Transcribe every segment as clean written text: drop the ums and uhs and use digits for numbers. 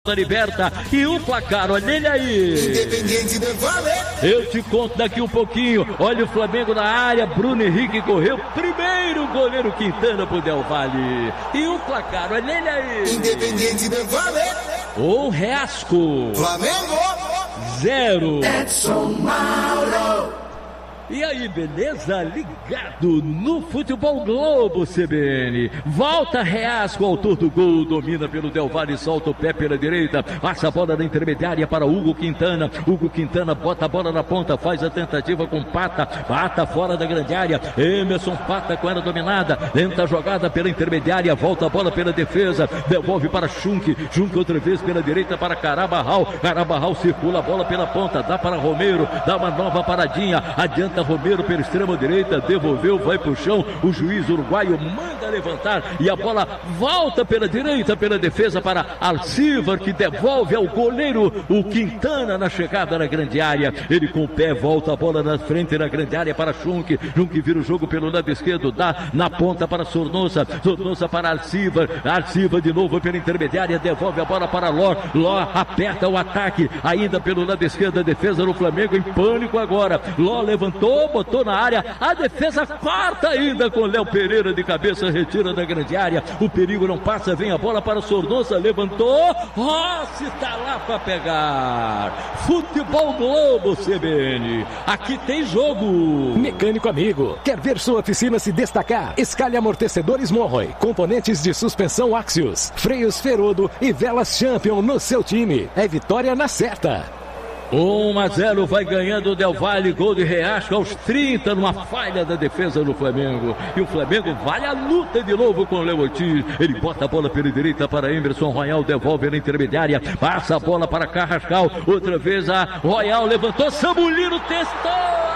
Liberta e o placar, olha ele aí. Independente Del Valle. Eu te conto daqui um pouquinho. Olha o Flamengo na área, Bruno Henrique correu, primeiro goleiro Quintana pro Del Valle. E o placar, olha ele aí. Independente Del Valle. O Reasco. Flamengo 0. Edson Mauro. E aí, beleza? Ligado no Futebol Globo CBN. Volta Reasco, autor do gol, domina pelo Del Valle, solta o pé pela direita, passa a bola na intermediária para Hugo Quintana. Hugo Quintana bota a bola na ponta, faz a tentativa com Pata, Pata fora da grande área. Emerson Pata com ela dominada, lenta a jogada pela intermediária, volta a bola pela defesa, devolve para Schunk, Schunk outra vez pela direita para Carabarral, Carabarral circula a bola pela ponta, dá para Romero, dá uma nova paradinha, adianta Romero pela extrema direita, devolveu, vai pro chão, o juiz uruguaio manda levantar e a bola volta pela direita, pela defesa para Alcivar, que devolve ao goleiro o Quintana na chegada na grande área. Ele com o pé volta a bola na frente na grande área para Schunk, Schunk vira o jogo pelo lado esquerdo, dá na ponta para Sornosa, Sornosa para Alcivar, Alcivar de novo pela intermediária, devolve a bola para Ló, Ló aperta o ataque, ainda pelo lado esquerdo, a defesa do Flamengo em pânico agora, Ló levantou, botou na área, a defesa corta ainda com Léo Pereira de cabeça, retira da grande área, o perigo não passa, vem a bola para Sornosa, levantou, Rossi tá lá para pegar. Futebol Globo CBN, aqui tem jogo. Mecânico amigo, quer ver sua oficina se destacar? Escalhe amortecedores Monroy, componentes de suspensão Axios, freios Ferodo e velas Champion no seu time. É vitória na certa. 1-0 vai ganhando o Del Valle, gol de Reasco aos 30 numa falha da defesa do Flamengo. E o Flamengo vai à luta de novo com o Léo Ortiz. Ele bota a bola pela direita para Emerson Royal, devolve na intermediária, passa a bola para Carrascal, outra vez a Royal levantou, Samulino testou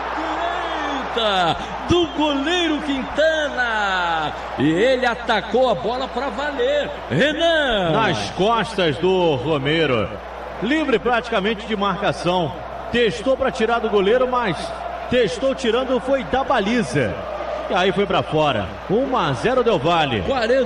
a direita do goleiro Quintana. E ele atacou a bola para valer. Renan. Nas costas do Romero. Livre praticamente de marcação. Testou para tirar do goleiro, mas testou tirando, foi da baliza. E aí foi para fora. 1-0 Del Valle.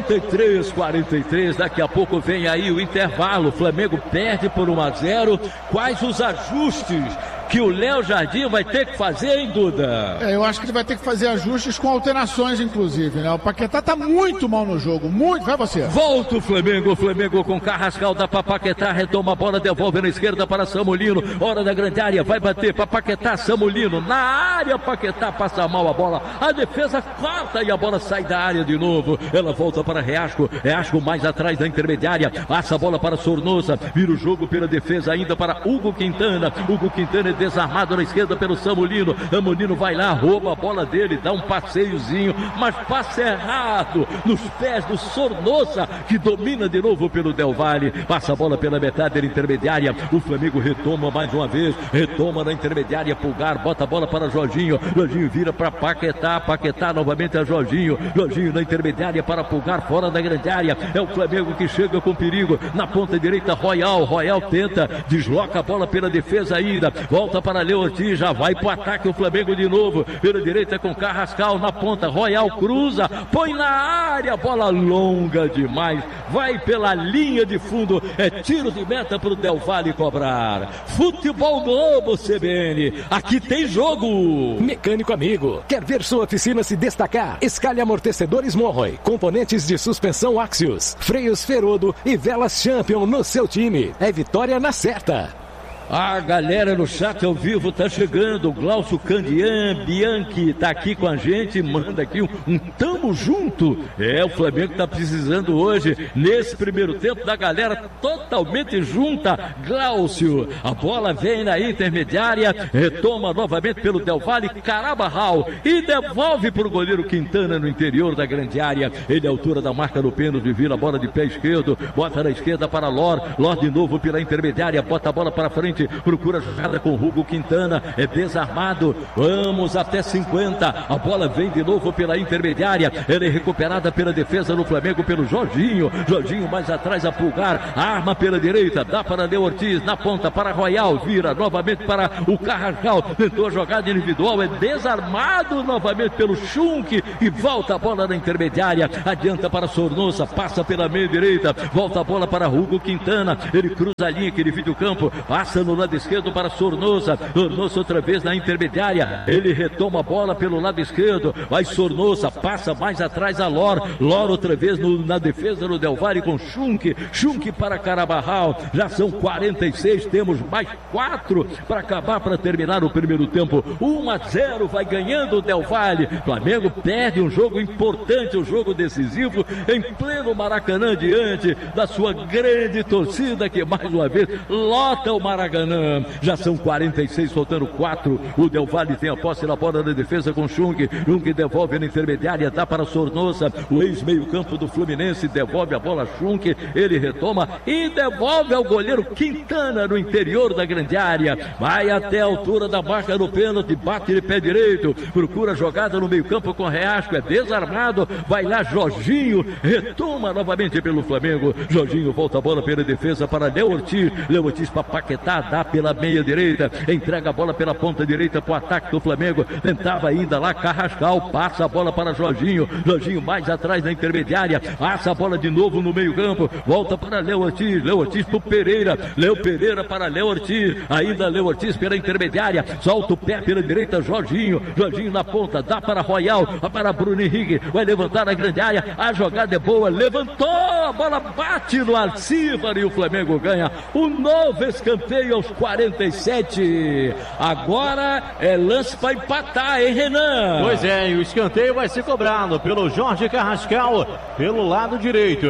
43-43. Daqui a pouco vem aí o intervalo. O Flamengo perde por 1-0. Quais os ajustes que o Léo Jardim vai ter que fazer, hein, Duda? Eu acho que ele vai ter que fazer ajustes com alterações, inclusive, né? O Paquetá tá muito mal no jogo, muito. Vai você. Volta o Flamengo com Carrascal, dá pra Paquetá, retoma a bola, devolve na esquerda para Samulino, hora da grande área, vai bater pra Paquetá, Samulino, na área, Paquetá passa mal a bola, a defesa corta e a bola sai da área de novo, ela volta para Reasco, Reasco mais atrás da intermediária, passa a bola para Sornosa, vira o jogo pela defesa ainda para Hugo Quintana é desarmado na esquerda pelo Samulino, Samulino vai lá, rouba a bola dele, dá um passeiozinho, mas passe errado nos pés do Sornosa, que domina de novo pelo Del Valle, passa a bola pela metade da intermediária, o Flamengo retoma mais uma vez, retoma na intermediária, Pulgar, bota a bola para Jorginho, Jorginho vira para Paquetá, Paquetá novamente a Jorginho, Jorginho na intermediária para Pulgar, fora da grande área, é o Flamengo que chega com perigo, na ponta direita Royal, Royal tenta, desloca a bola pela defesa ainda, volta para Léo Ortiz, já vai pro ataque o Flamengo de novo, pela direita com Carrascal na ponta, Royal cruza, põe na área, bola longa demais, vai pela linha de fundo, é tiro de meta pro Del Valle cobrar. Futebol Globo CBN, aqui tem jogo. Mecânico amigo, quer ver sua oficina se destacar? Escalhe amortecedores Monroy, componentes de suspensão Axios, freios Ferodo e velas Champion no seu time. É vitória na certa. A galera no chat ao vivo tá chegando, o Glaucio Candian Bianchi tá aqui com a gente, manda aqui um tamo junto. O Flamengo tá precisando hoje, nesse primeiro tempo, da galera totalmente junta. Glaucio, a bola vem na intermediária, retoma novamente pelo Del Valle, Carabarral, e devolve pro goleiro Quintana no interior da grande área. Ele é a altura da marca do pênalti, vira a bola de pé esquerdo, bota na esquerda para Lor de novo pela intermediária, bota a bola para frente, frente, procura jogada com Hugo Quintana, é desarmado, vamos até 50, a bola vem de novo pela intermediária, ela é recuperada pela defesa do Flamengo, pelo Jorginho mais atrás a Pulgar, arma pela direita, dá para Léo Ortiz, na ponta para Royal, vira novamente para o Carrascal, tentou a jogada individual, é desarmado novamente pelo Schunk e volta a bola na intermediária, adianta para Sornosa, passa pela meia direita, volta a bola para Hugo Quintana, ele cruza a linha que divide o campo, passa no lado esquerdo para Sornosa outra vez na intermediária, ele retoma a bola pelo lado esquerdo, vai Sornosa, passa mais atrás a Lor outra vez na defesa do Del Valle com Schunk para Carabarral, já são 46, temos mais 4 para acabar, para terminar o primeiro tempo, 1-0, vai ganhando o Del Valle, Flamengo perde um jogo importante, um jogo decisivo, em pleno Maracanã, diante da sua grande torcida, que mais uma vez lota o Maracanã, já são 46, faltando 4, o Del Valle tem a posse na bola da defesa com Schunk devolve na intermediária, dá para Sornosa, o ex-meio campo do Fluminense, devolve a bola a Schunk, ele retoma e devolve ao goleiro Quintana no interior da grande área, vai até a altura da marca do pênalti, bate de pé direito, procura a jogada no meio campo com Reasco, é desarmado, vai lá Jorginho, retoma novamente pelo Flamengo, Jorginho volta a bola pela defesa para Léo Ortiz para Paquetá, dá pela meia direita, entrega a bola pela ponta direita para o ataque do Flamengo, tentava ainda lá Carrascal, passa a bola para Jorginho mais atrás na intermediária, passa a bola de novo no meio campo, volta para Léo Ortiz para o Pereira, Léo Pereira para Léo Ortiz, ainda Léo Ortiz pela intermediária, solta o pé pela direita, Jorginho na ponta, dá para Royal, para Bruno Henrique, vai levantar na grande área, a jogada é boa, levantou, a bola bate no Alcívar e o Flamengo ganha um novo escanteio aos 47, agora é lance para empatar, hein, Renan? Pois é, e o escanteio vai ser cobrado pelo Jorge Carrascal, pelo lado direito.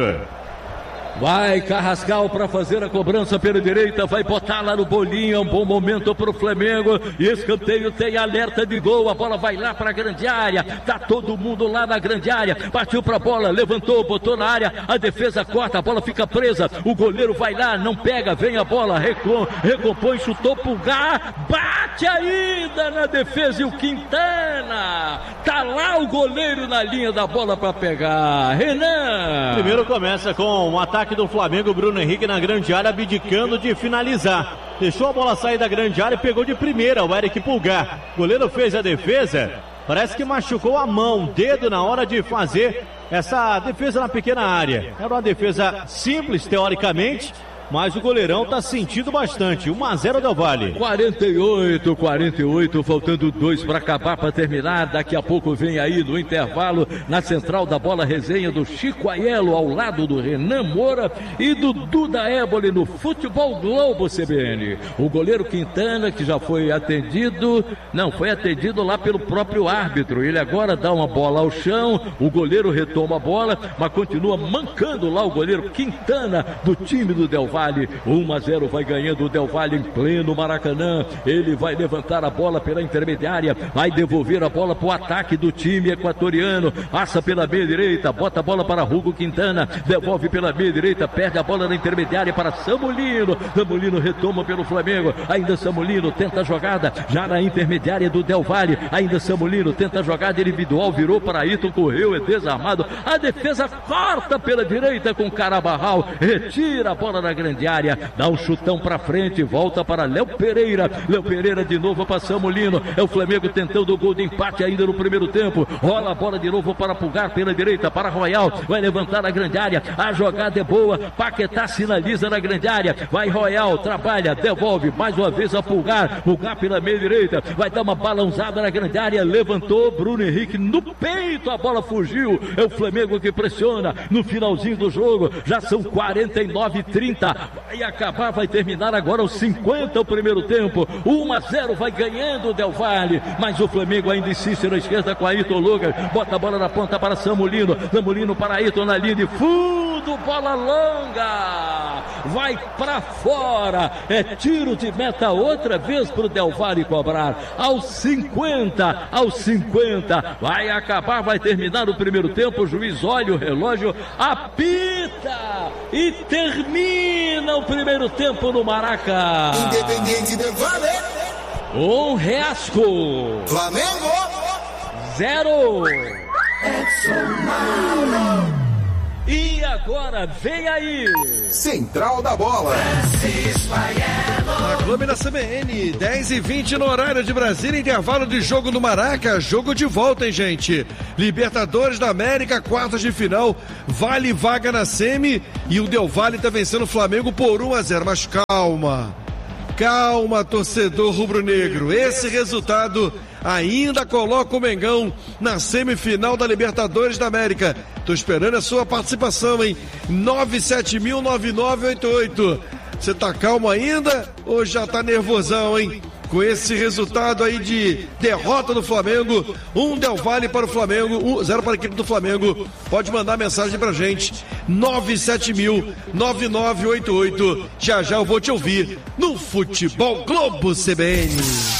Vai Carrascal para fazer a cobrança pela direita, vai botar lá no bolinho, é um bom momento para o Flamengo, e escanteio tem alerta de gol, a bola vai lá para a grande área, tá todo mundo lá na grande área, partiu para a bola, levantou, botou na área, a defesa corta, a bola fica presa, o goleiro vai lá, não pega, vem a bola, recompõe, chutou Pulgar, bate ainda na defesa e o Quintana, tá lá o goleiro na linha da bola para pegar, Renan. Primeiro começa com um ataque do Flamengo, Bruno Henrique na grande área, abdicando de finalizar. Deixou a bola sair da grande área e pegou de primeira o Eric Pulgar. O goleiro fez a defesa, parece que machucou a mão, o dedo na hora de fazer essa defesa na pequena área. Era uma defesa simples, teoricamente, mas o goleirão está sentindo bastante. 1-0 Del Valle. 48, faltando 2 para acabar, para terminar. Daqui a pouco vem aí no intervalo, na central da bola, resenha do Chico Aiello ao lado do Renan Moura e do Duda Éboli no Futebol Globo CBN. O goleiro Quintana, que já foi atendido, foi atendido lá pelo próprio árbitro. Ele agora dá uma bola ao chão, o goleiro retoma a bola, mas continua mancando lá o goleiro Quintana do time do Del Valle. 1-0 vai ganhando o Del Valle em pleno Maracanã. Ele vai levantar a bola pela intermediária, vai devolver a bola para o ataque do time equatoriano, passa pela meia direita, bota a bola para Hugo Quintana, devolve pela meia direita, perde a bola na intermediária para Samulino retoma pelo Flamengo, ainda Samulino tenta a jogada, já na intermediária do Del Valle, ainda Samulino tenta a jogada individual, virou para Ayrton, correu, é desarmado, a defesa corta pela direita com Carabarral, retira a bola na grande área, dá um chutão para frente, volta para Léo Pereira de novo para Samulino, é o Flamengo tentando o gol de empate ainda no primeiro tempo, rola a bola de novo para Pulgar pela direita, para Royal, vai levantar na grande área, a jogada é boa, Paquetá sinaliza na grande área, vai Royal, trabalha, devolve mais uma vez a Pulgar pela meia direita, vai dar uma balãozada na grande área, levantou Bruno Henrique no peito, a bola fugiu, é o Flamengo que pressiona no finalzinho do jogo, já são 49-30, vai acabar, vai terminar agora os 50 o primeiro tempo, 1-0 vai ganhando o Del Valle, mas o Flamengo ainda insiste na esquerda com Ayrton Lucas, bota a bola na ponta para Samulino para Ayrton na linha de fundo, Valdo, bola longa, vai pra fora, é tiro de meta outra vez pro Del Valle cobrar, aos 50, vai acabar, vai terminar o primeiro tempo, o juiz olha o relógio, apita e termina o primeiro tempo no Maraca. Independiente Del Valle. Reasco. Flamengo. 0. E agora vem aí. Central da Bola. A Globo e na CBN, 10h20 no horário de Brasília, intervalo de jogo do Maraca, jogo de volta, hein, gente? Libertadores da América, quartas de final, vale vaga na semi e o Del Valle tá vencendo o Flamengo por 1-0, mas calma, torcedor rubro-negro, esse resultado ainda coloca o Mengão na semifinal da Libertadores da América. Tô esperando a sua participação, hein? 9709988. Você tá calmo ainda ou já tá nervosão, hein? Com esse resultado aí de derrota do Flamengo, 1 Del Valle para o Flamengo, 0 para a equipe do Flamengo. Pode mandar mensagem pra gente, 9709988. Já eu vou te ouvir no Futebol Globo CBN.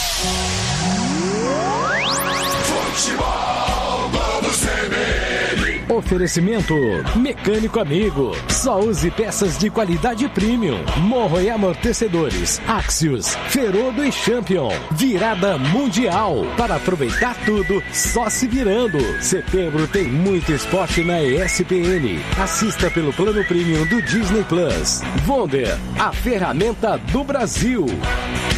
Futebol Globo CBN. Oferecimento Mecânico Amigo. Só use peças de qualidade premium. Morro e amortecedores. Axios, Ferodo e Champion. Virada mundial. Para aproveitar tudo, só se virando. Setembro tem muito esporte na ESPN. Assista pelo plano premium do Disney Plus. Wonder, a ferramenta do Brasil.